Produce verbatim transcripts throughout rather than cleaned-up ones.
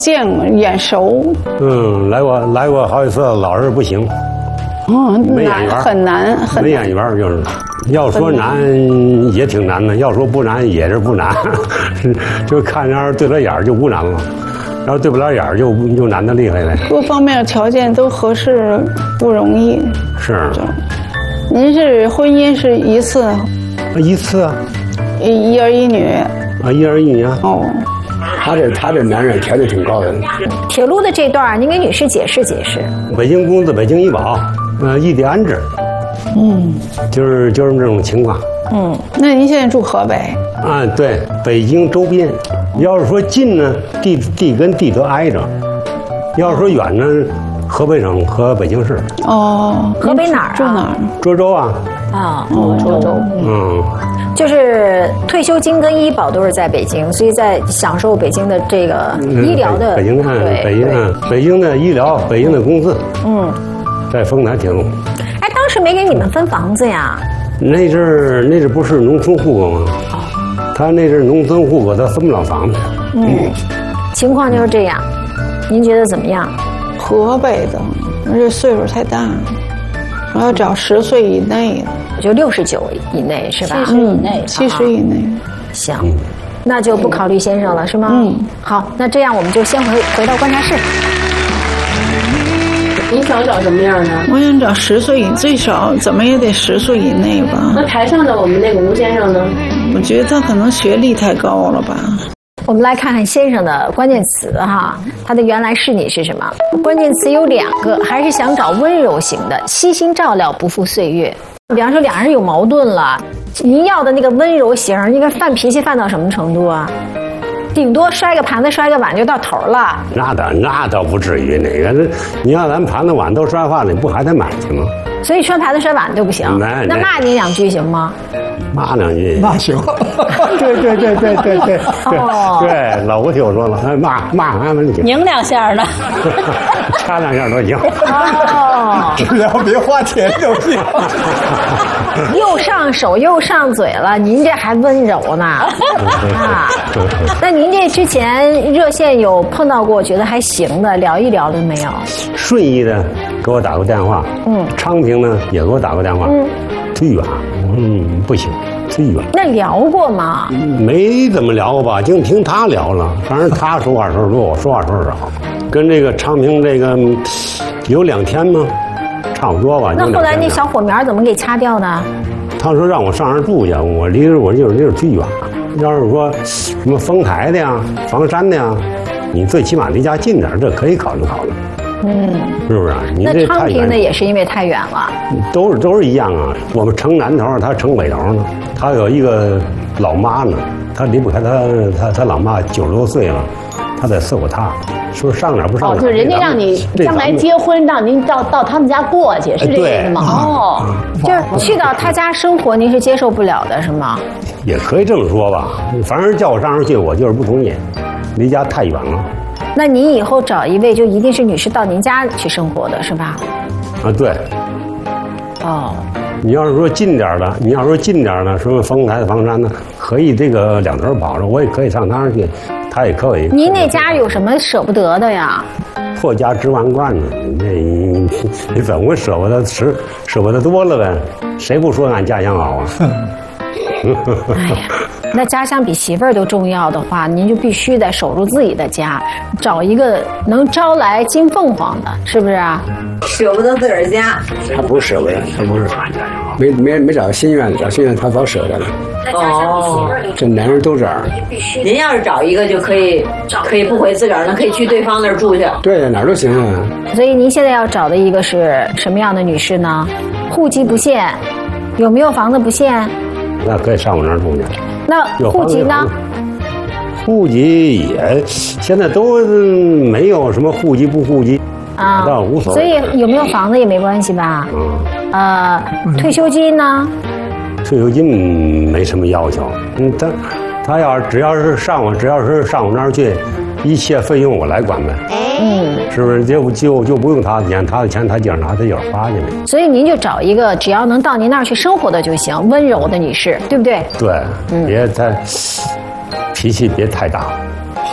见过眼熟。 嗯，来过来过好几次，老是不行。 哦， 没眼缘， 很难，很没眼缘就是。要说难也挺难的，要说不难也是不难，就看要是对了眼儿就不难了，要是对不了眼儿就就难得厉害了。 各方面条件都合适，不容易。 是。 您是婚姻是一次？ 一次啊。 一儿一女。 啊，一儿一女。 哦。 他这他这男人条件挺高的。 铁路的这段，您给女士解释解释。 北京公司、北京医保，呃，异地安置。 嗯， 就是就是这种情况。 嗯，那您现在住河北？ 啊，对，北京周边。要是说近呢，地地跟地都挨着；要是说远呢，河北省和北京市。 哦， 河北哪儿啊？ 住哪儿？ 涿州啊。 啊，涿州。 嗯， 就是退休金跟医保都是在北京，所以在享受北京的这个医疗的。 北京看，北京看，北京的医疗，北京的公司。嗯，在丰台铁路。 当时没给你们分房子呀？ 那阵儿那阵不是农村户口吗？他那阵农村户口，他分不了房子。 嗯，情况就是这样。您觉得怎么样？ 河北的，这岁数太大，我要找十岁以内的， 就六十九以内是吧？ 七十以内，七十以内。 行，那就不考虑先生了是吗？嗯。好，那这样我们就先回回到观察室。 你想找什么样的？ 我想找十岁以最少，怎么也得十岁以内吧。 那台上的我们那个吴先生呢？ 我觉得他可能学历太高了吧。 我们来看看先生的关键词哈，他的原来是你是什么？关键词有两个，还是想找温柔型的，悉心照料，不负岁月。比方说两人有矛盾了，您要的那个温柔型，应该犯脾气犯到什么程度啊？顶多摔个盘子摔个碗就到头了。 那倒那倒不至于，那个你要咱盘子碗都摔坏了，你不还得买去吗？ 所以摔盘子摔碗都不行。那骂你两句行吗？ 骂两句那行。 对对对对对对哦，对，老吴听我说了，骂骂俺们行， 拧两下的， 掐两下都行。 哦， 只要别花钱就行。 又上手又上嘴了，您这还温柔呢啊？那您这之前热线有碰到过觉得还行的，聊一聊的没有？ 顺义的给我打过电话，嗯，昌平呢也给我打过电话，嗯，忒远，嗯，不行，忒远。 那聊过吗？ 没怎么聊过吧，净听他聊了，反正他说话时候多，我说话时候少。跟这个昌平这个有两天吗？差不多吧。 那后来那小火苗怎么给掐掉的？ 他说让我上那儿住去，我离着我就是离着忒远。要是说什么丰台的呀、房山的呀，你最起码离家近点，这可以考虑考虑。嗯，是不是？你这那昌平的也是因为太远了。 都是都是一样啊。我们城南头，他城北头呢。他有一个老妈呢，他离不开他他他老妈九十多岁了，他得伺候他。说上哪不上哪？ 哦，就是人家让你将来结婚，让您到到他们家过去，是这个意思吗？哦， 就是去到他家生活，您是接受不了的，是吗？ 也可以这么说吧，反正叫我上那儿去，我就是不同意，离家太远了。 那您以后找一位就一定是女士到您家去生活的是吧？ 啊，对。 哦。 你要是说近点的，你要说近点的，什么丰台的、房山的，可以这个两头跑着，我也可以上他那儿去，他也可以。 您那家有什么舍不得的呀？ 破家值万贯呢，你你你怎么会舍不得舍舍不得多了呗？谁不说俺家乡好啊？ 哎呀，那家乡比媳妇儿都重要的话，您就必须得守住自己的家，找一个能招来金凤凰的，是不是啊？ 舍不得自个儿家， 他不是舍不得，他不是，没没没找心愿，找心愿他早舍得了。 哦， 这男人都这样。 您要是找一个就可以，可以不回自个儿呢，可以去对方那儿住去。 对呀，哪儿都行啊。 所以您现在要找的一个是什么样的女士呢？户籍不限，有没有房子不限？ 那可以上我那儿住去。 那户籍呢？ 户籍也现在都没有什么户籍不户籍啊，倒无所谓。 所以有没有房子也没关系吧？嗯。呃，退休金呢？ 退休金没什么要求，嗯，他他要只要是上我只要是上我那儿去，一切费用我来管呗。嗯，是不是就就就不用他的钱，他的钱他自个儿拿，他自个儿花去呗。 所以您就找一个只要能到您那儿去生活的就行，温柔的女士，对不对？ 对，嗯、别太脾气别太大。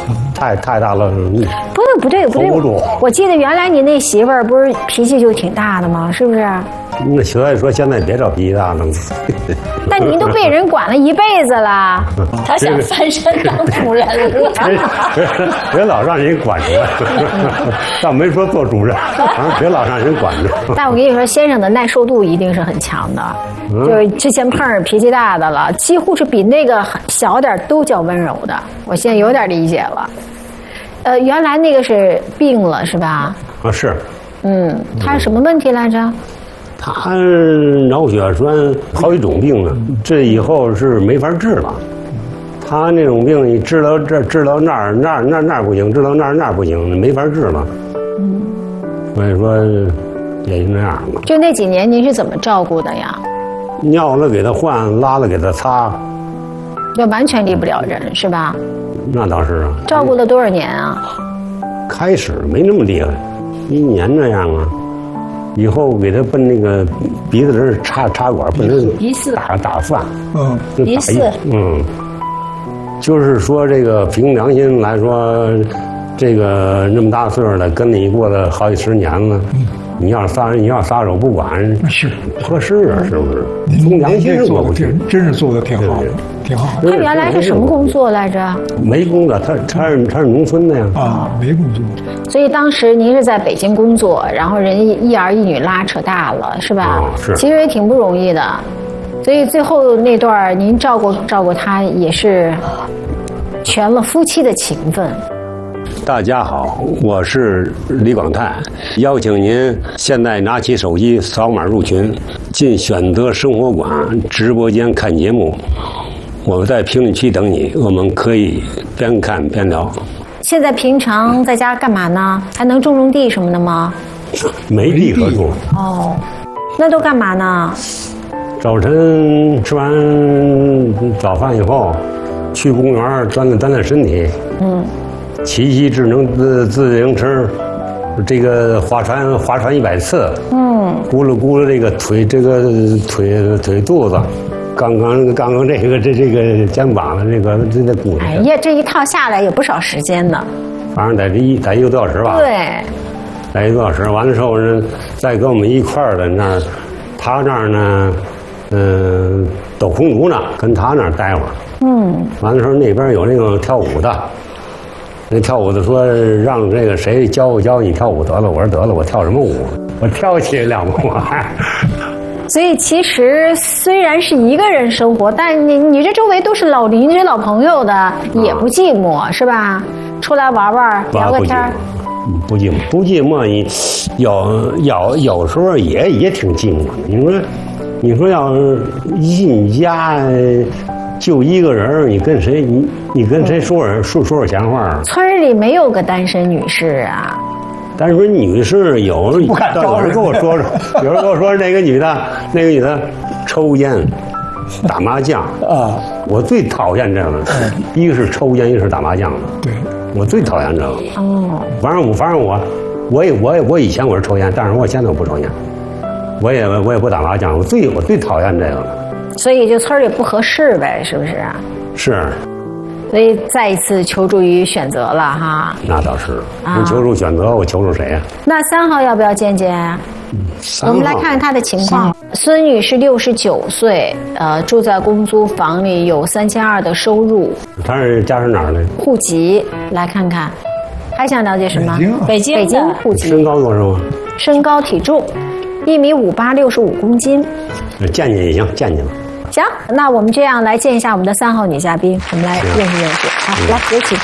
太太大了。 不对不对不对，我记得原来你那媳妇儿不是脾气就挺大的吗？是不是？ 那所以说现在别找脾气大了。 但您都被人管了一辈子了， 他想翻身当主人了。 别老让人管着，但没说做主人，别老让人管着。 但我跟你说，先生的耐受度一定是很强的，嗯、就是之前碰上脾气大的了，几乎是比那个小点都叫温柔的。我现在有点理解了。呃，原来那个是病了是吧？ 啊是。 嗯，他是什么问题来着？ 他脑血栓好几种病啊，这以后是没法治了。他那种病，你治到这，治到那儿，那儿那儿那儿不行，治到那儿那儿不行，没法治了。嗯，所以说也就那样了。 就那几年，您是怎么照顾的呀？ 尿了给他换，拉了给他擦。 就完全离不了人，是吧？ 那倒是啊。 照顾了多少年啊？ 开始没那么厉害，一年那样啊。以后给他奔那个鼻子这插插管，奔那打打饭， 嗯，一次， 嗯，就是说这个凭良心来说，这个那么大岁数了，跟你过了好几十年了，嗯、你要撒你要撒手不管， 是合适啊，是不是？从良心做的挺，真是做的挺好的，挺好。 他原来是什么工作来着？ 没工作，他他是他是农村的呀。 啊，没工作。 所以当时您是在北京工作，然后人一儿一女拉扯大了，是吧？ 哦、是。 其实也挺不容易的，所以最后那段您照顾照顾他，也是全了夫妻的情分。 大家好，我是李广泰，邀请您现在拿起手机扫码入群，进选择生活馆直播间看节目。我在评论区等你，我们可以边看边聊。 现在平常在家干嘛呢？还能种种地什么的吗？ 没地可种。 哦，那都干嘛呢？ 早晨吃完早饭以后，去公园锻炼锻炼身体。嗯。骑骑智能自自行车，这个划船划船一百次。嗯。咕噜咕噜这个腿这个腿腿肚子。刚刚刚刚这个这这个肩膀的这个这个骨。 哎呀，这一套下来有不少时间呢。 反正得一得一个多小时吧。 对。 得一个多小时，完了之后呢，再跟我们一块儿的那儿，他那儿呢，嗯、呃，抖空竹呢，跟他那儿待会儿。嗯。完了之后那边有那个跳舞的，那跳舞的说让这个谁教教你跳舞得了，我说得了，我跳什么舞？我跳起两步。 所以其实虽然是一个人生活，但你你这周围都是老邻居、老朋友的，也不寂寞，啊、是吧？出来玩玩，聊个天。 不寂寞，不寂寞。你有有有时候也也挺寂寞的。你说，你说要一家就一个人，你跟谁你你跟谁说说说说闲话？ 村里没有个单身女士啊。 但是女士有人有人跟我说说，有人跟我说那个女的，那个女的抽烟、打麻将啊。我最讨厌这样的，一个是抽烟，一个是打麻将的。 对， 我最讨厌这个。哦，反正我反正我，我也我也我以前我是抽烟，但是我现在我不抽烟，我也我也不打麻将。我最我最讨厌这个了。 所以就村里不合适呗，是不是啊？ 是。 所以再一次求助于选择了哈。 那倒是，不求助选择，我求助谁呀、啊？ 那三号要不要见见？嗯，我们来看看她的情况。孙女士六十九岁，呃，住在公租房里，有三千二的收入。 她是家是哪儿的？ 户籍来看看。还想了解什么？ 北京， 北京户籍。 身高多少？ 身高体重一米五八，六十五公斤。 见见也行，见见了。 行，那我们这样来见一下我们的三号女嘉宾，我们来认识认识。好，来有请。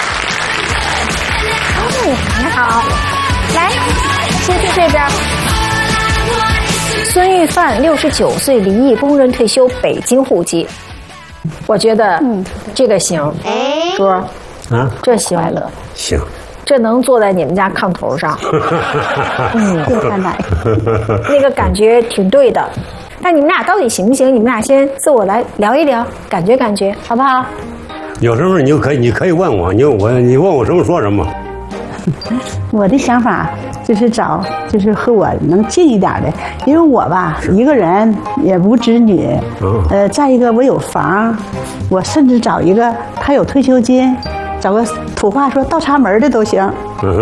哦，你好，来，先去这边。孙玉范，六十九岁，离异，工人退休，北京户籍。我觉得，嗯，这个行，叔啊，这行快乐， 行， 这能坐在你们家炕头上，嗯，就看来，那个感觉挺对的。但你们俩到底行不行？你们俩先自我来聊一聊，感觉感觉，好不好？ 有什么你就可以，你可以问我，你我你问我什么说什么。 我的想法就是找，就是和我能近一点的，因为我吧一个人也无子女，呃，再一个我有房，我甚至找一个他有退休金， 找个土话说倒插门的都行。